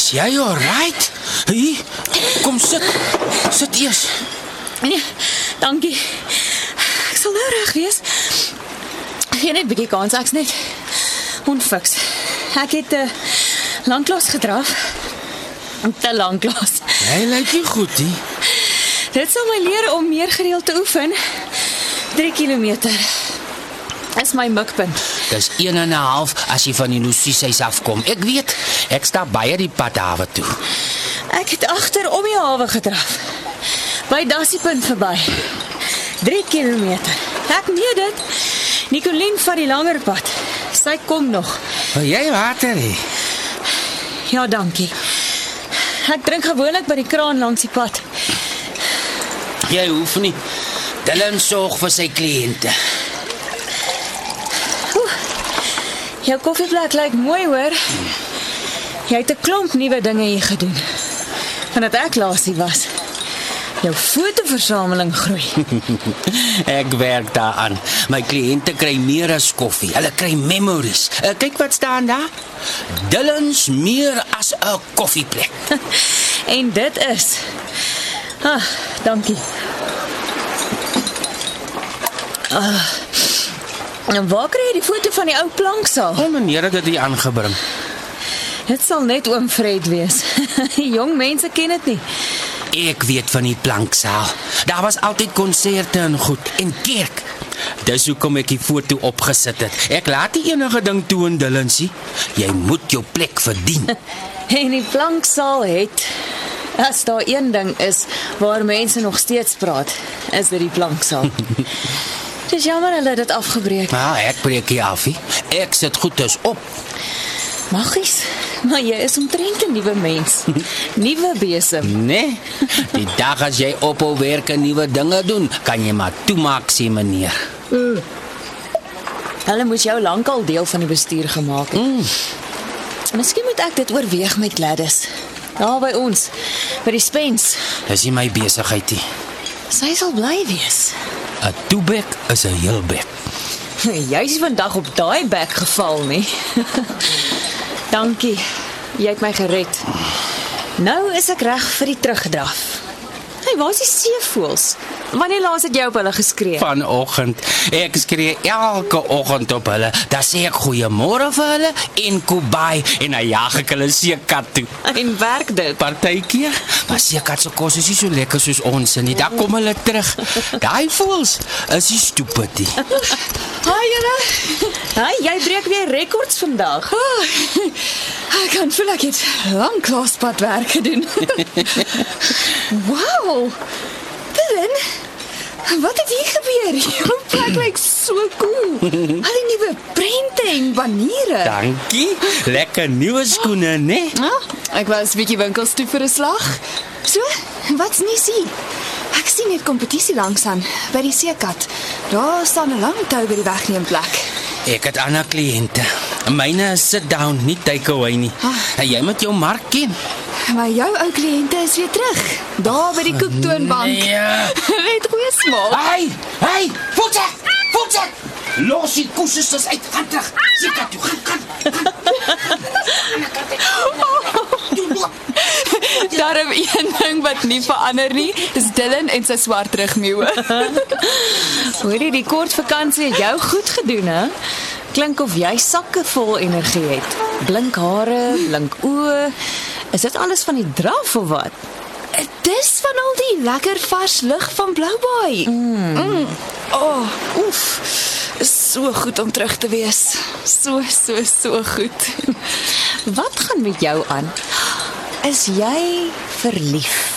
Is jy alright? Hier, kom sit. Sit eers. Nee, dankie. Ek sal nou reg wees. Gee net 'n bietjie kans, ek's net onfiks. Ek het lanklaas gedraf. Te lanklaas. Jy lyk nie goed nie. Dit sal my leer om meer gereeld te oefen. 3 kilometer is my mikpunt. Dis 1,5 as jy van die Lucieshuis afkom. Ek weet, ek stap baie die pad hawe toe. Ek het agter om die hawe gedraf. By Dassiepunt verby. 3 kilometer. Ek weet dit. Nicolien vat die langer pad. Sy kom nog. Wil jy water hê? Ja, dankie. Ek drink gewoonlik by die kraan langs die pad. Jy hoef nie. Dylan sorg vir sy kliënte. Jou koffieplek lyk mooi, hoor. Jy het 'n klomp nuwe dinge hier gedoen. Vandat ek laas hier was. Jou fotoversameling groei. Ek werk daaraan. My kliënte kry meer as koffie. Hulle kry memories. Kyk wat staan daar. Dylan's meer as 'n koffieplek. En dit is. Dankie. En waar kry jy die foto van die ou planksaal? Meneer het dit hier aangebring. Dit sal net oom Fred wees. Jong mense ken dit nie. Ek weet van die planksaal. Daar was altyd konserte en goed en kerk. Dis hoekom ek die foto opgesit het. Ek laat nie enige ding toe in Dillensie. Jy moet jou plek verdien. En die planksaal het, as daar een ding is waar mense nog steeds praat, is dit die planksaal. Dis jammer hulle het dit afgebreek. Ek breek nie af nie. Ek sit goedes op. Maggies, maar jy is omtrent 'n nuwe mens. Nuwe besem. Nee, die dag as jy ophou werk en nuwe dinge doen, kan jy maar toemaak, sê meneer. Hulle moes jou lankal deel van die bestuur gemaak het. Miskien moet ek dit oorweeg met Gladys. Daar by ons, by die Spens. Dis nie my besigheid nie. Sy sal bly wees. 'n toebek is 'n heel bek. Jy is vandag op daai bek geval, nie? Dankie, jy het my gered. Nou is ek reg vir die terugdraf. Hey, waar is die seevoëls? Wanneer laas het jy op hulle geskree? Vanoggend. Ek skree elke oggend op hulle. Dan sê ek goeiemôre vir hulle en kubai en dan jag ek hulle seekat toe. En werk dit? Partykeer, maar seekat se kos is nie so lekker soos ons nie. Dan kom hulle terug. Daai voels is nie stupid nie. Hi julle. Hi, jy breek weer rekords vandag. Ek kan voel ek het lanklaas padwerk gedoen. Wow. Dylan, wat het hier gebeur? Jou plek lyk so cool. Al die nuwe prente en baniere. Dankie. Lekker nuwe skoene, né? Ek was 'n bietjie winkels toe vir 'n slag. So, wat's nie sien? Ek sien net kompetisie langs aan by die seekat. Daar staan 'n lang tou by die wegneemplek. Ek het ander kliënte. Myne is sit down, nie takeaway nie. En jy moet jou mark ken. Maar jou ou kliënte is weer terug. Daar by die koektoonbank. Nee. Net goeie smaak. Hey, voedsel. Los die koeses uit, gaan terug. Seekat toe, gaan. Daarom een ding wat nie verander nie, is Dylan en sy swart rugmeeuwe. Hoorie, die kort vakansie het jou goed gedoen, hè? Klink of jy sakke vol energie het. Blink hare, blink oë. Is dit alles van die draf of wat? Dis van al die lekker vars lug van Bloubaai. Oef. Is so goed om terug te wees. So goed. Wat gaan met jou aan? Is jy verlief?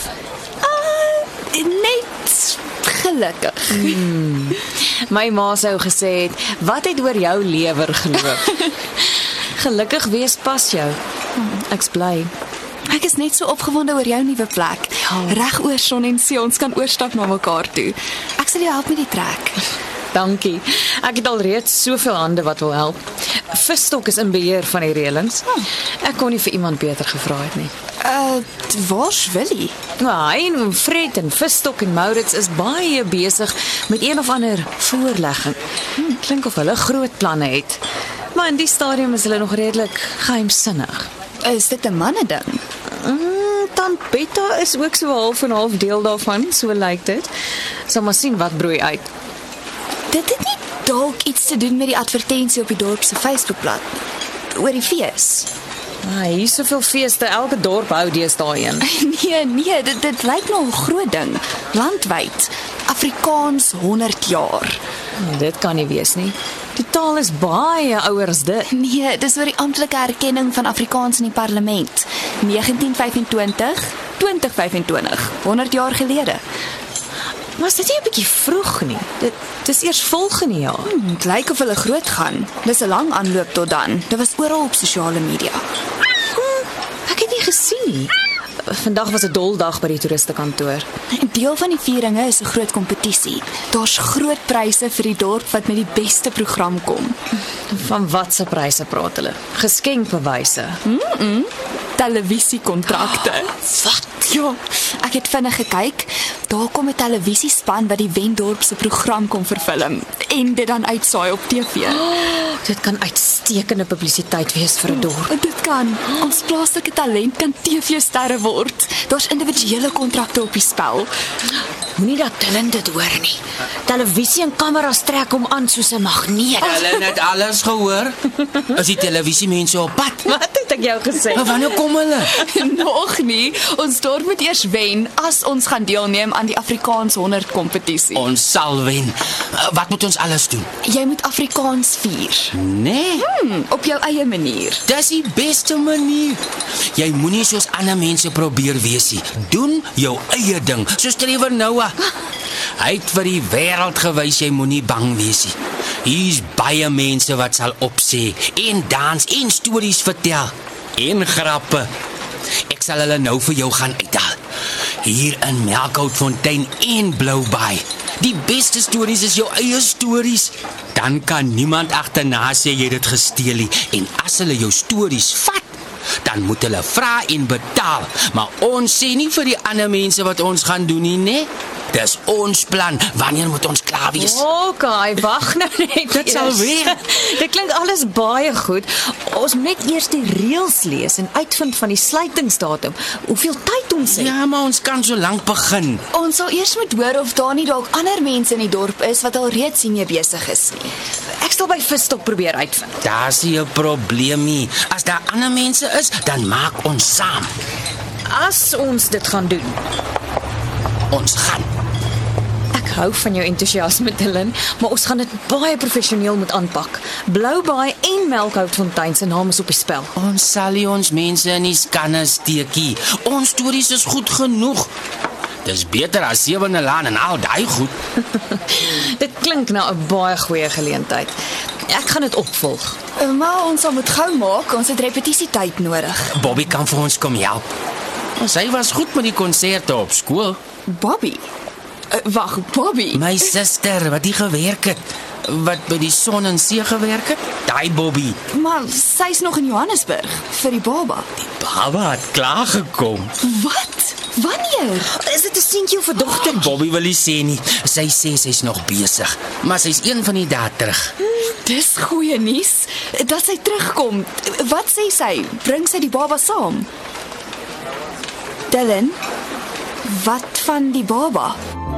Net gelukkig. My ma sou gesê het, wat het oor jou lewer geloop? Gelukkig wees pas jou. Ek's bly. Ek is net so opgewonde oor jou nuwe plek. Reg oor son en see, ons kan oorstap na mekaar toe. Ek sal jou help met die trek. Dankie. Ek het al reeds soveel hande wat wil help. Visstok is in beheer van die reëlings. Ek kon nie vir iemand beter gevra het nie. Waar's Willie? Hy en Fred en Visstok en Maurits is baie besig met een of ander voorlegging. Klink of hulle groot planne het. Maar in die stadium is hulle nog redelik geheimsinnig. Is dit 'n manne ding? Tant Betta is ook so half en half deel daarvan, so lyk dit. Sal maar sien wat broei uit. Dit het nie dalk iets te doen met die advertensie op die dorp se Facebookblad oor die fees. Hier is soveel feeste, elke dorp hou deesdae een. Nee, dit lyk nog 'n groot ding, landwyd. Afrikaans 100 jaar. Dit kan nie wees nie. Die taal is baie ouer as dit. Nee, dis oor die amptelike erkenning van Afrikaans in die parlement. 1925, 2025, 100 jaar gelede. Maar is dit nie 'n bietjie vroeg nie? Dit is eers volgende jaar. Het lyk of hulle groot gaan. Dis 'n lang aanloop tot dan. Dit was oral op sosiale media. Ek het nie gesien nie. Vandag was 'n doldag by die toeristekantoor. 'n Deel van die vieringe is 'n groot kompetisie. Daar's groot pryse vir die dorp wat met die beste program kom. Van watse pryse praat hulle? Geskenkbewyse. Televisiekontrakte. Wat? Ja, ek het vinnig gekyk. Daar kom 'n televisiespan wat die Wendorp se program kom vervilm en dit dan uitsaai op TV. Dit kan uitstekende publisiteit wees vir 'n dorp. Dit kan. Ons plaaslike talent kan TV-sterre word. Daar's individuele kontrakte op die spel. Moenie dat Dylan dit hoor nie. Televisie en kameras trek hom aan soos 'n magneet. Hulle het alles gehoor. Is die televisiemense op pad? Wat het ek jou gesê? Maar wanneer kom hulle? Nog nie. Ons dorp moet eers wen as ons gaan deelneem aan die Afrikaans 100 kompetisie. Ons sal wen. Wat moet ons alles doen? Jy moet Afrikaans vier. Nee, Op jou eie manier. dis die beste manier. Jy moenie soos ander mense probeer wees nie. Doen jou eie ding, soos Trevor Noah. Hy het vir die wêreld gewys jy moenie bang wees nie. Hier's baie mense wat sal opsê en dans en stories vertel en grappe. Ek sal hulle nou vir jou gaan uithaal. Hier in Melkhoutfontein en Bloubaai. Die beste stories is jou eie stories. Dan kan niemand agterna sê jy het dit gesteel nie. En as hulle jou stories vat, dan moet hulle vra en betaal. Maar ons sê nie vir die ander mense wat ons gaan doen nie, né? Dis ons plan. Wanneer moet ons klaar wees? Okay, wag nou net. Dit sal weer. Dit klink alles baie goed. Ons moet net eers die reëls lees en uitvind van die sluitingsdatum. Hoeveel tyd ons het. Ja, maar ons kan so lank begin. Ons sal eers moet hoor of daar nie dalk ander mense in die dorp is wat al reeds hiermee besig is nie. Ek sal by Visstok probeer uitvind. Daar's nie 'n probleem nie. As daar ander mense is, dan maak ons saam. As ons dit gaan doen. Ons gaan. Ek hou van jou entoesiasme, Dylan, maar ons gaan dit baie professioneel moet aanpak. Bloubaai en Melkhoutfontein se naam is op die spel. Ons sal nie ons mense in die skanne steekie. Ons stories is goed genoeg. Dis beter as Sewende Laan en al daai goed. Dit klink na 'n baie goeie geleentheid. Ek gaan dit opvolg. Maar ons sal moet gou maak, ons het repetisietyd nodig. Bobby kan vir ons kom help. Sy was goed met die konserte op skool. Bobby? Wag, Bobby? My suster wat hier gewerk het, wat by die Son en See gewerk het, daai Bobby. Maar sy's nog in Johannesburg vir die baba. Baba het klaar gekom. Wat? Wanneer? Is dit 'n seentjie of 'n dogter? Bobby wil nie sê nie. Sy sê sy's nog besig, maar sy's een van die dae terug. Dis goeie nuus dat sy terugkom. Wat sê sy? Bring sy die baba saam? Dylan, wat van die baba?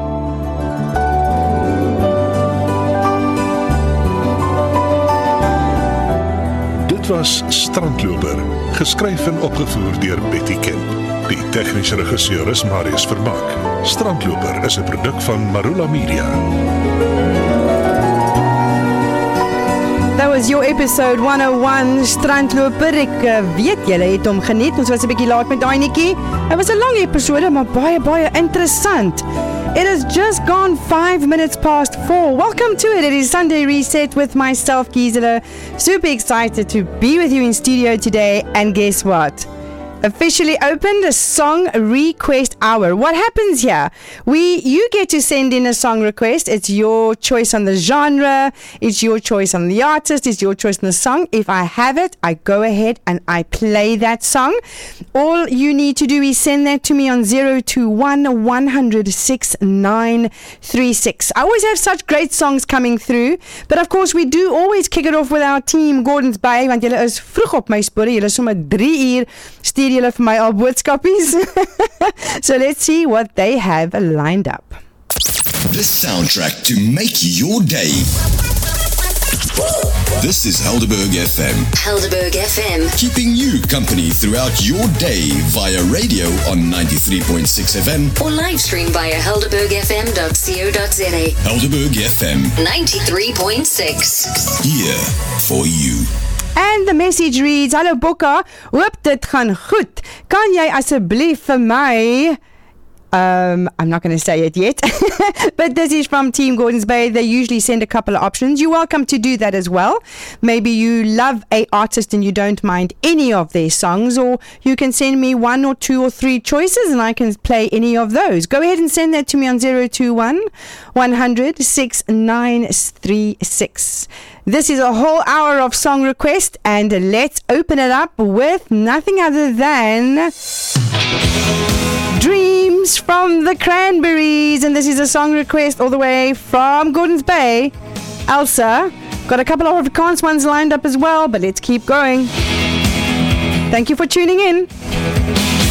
Dit was Strandloper, geskryf en opgevoer deur Betty Kemp. Die tegniese regisseur is Marius Vermaak. Strandloper is 'n produk van Marula Media. That was your episode 101 Strandloper. Ek weet julle het hom geniet. Ons was 'n bietjie laat met daai netjie. Dit was 'n lang episode, maar baie interessant. It has just gone 5 minutes past 4. Welcome to it. It is Sunday Reset with myself, Gisela. Super excited to be with you in studio today. And guess what? Officially opened a song request hour. What happens here? You get to send in a song request. It's your choice on the genre. It's your choice on the artist. It's your choice on the song. If I have it, I go ahead and I play that song. All you need to do is send that to me on 021-100-6936. I always have such great songs coming through. But of course, we do always kick it off with our team, Gordon's Bay. Want julle is vroeg op my spore. Julle is sommer 3 uur stuur julle vir my al boodskapies. So let's see what they have lined up. The soundtrack to make your day. This is Helderberg FM. Helderberg FM. Keeping you company throughout your day via radio on 93.6 FM. Or live stream via helderbergfm.co.za. Helderberg FM. 93.6. Here for you. And the message reads, Hallo Bokka, hoop dit gaan goed. Kan jy asseblief vir my... I'm not going to say it yet, but this is from Team Gordons Bay. They usually send a couple of options. You're welcome to do that as well. Maybe you love a artist and you don't mind any of their songs, or you can send me 1 or 2 or 3 choices and I can play any of those. Go ahead and send that to me on 021 100 6936. This is a whole hour of song request, and let's open it up with nothing other than Dreams from the Cranberries. And this is a song request all the way from Gordons Bay. Elsa, got a couple of Afrikaans ones lined up as well, but let's keep going. Thank you for tuning in.